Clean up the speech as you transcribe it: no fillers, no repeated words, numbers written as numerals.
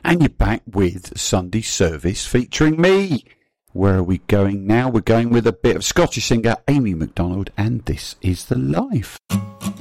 And you're back with Sunday Service featuring me. Where are we going now? We're going with a bit of Scottish singer Amy Macdonald, and This Is the Life.